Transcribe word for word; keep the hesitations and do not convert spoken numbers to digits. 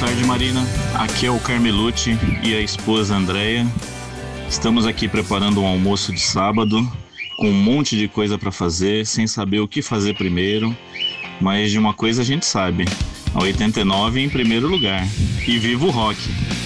tarde, Marina. Aqui é o Carmelucci e a esposa Andréia. Estamos aqui preparando um almoço de sábado, com um monte de coisa para fazer, sem saber o que fazer primeiro. Mas de uma coisa a gente sabe, a oitenta e nove em primeiro lugar. E viva o rock!